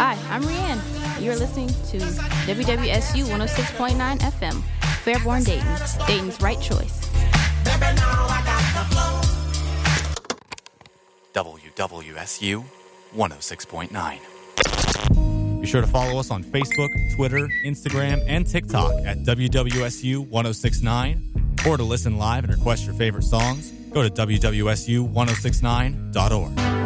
Hi, I'm Rianne. You're listening to WWSU 106.9 FM, Fairborn, Dayton. Dayton's right choice. WWSU 106.9. Be sure to follow us on Facebook, Twitter, Instagram, and TikTok at WWSU 1069. Or to listen live and request your favorite songs, go to WWSU1069.org.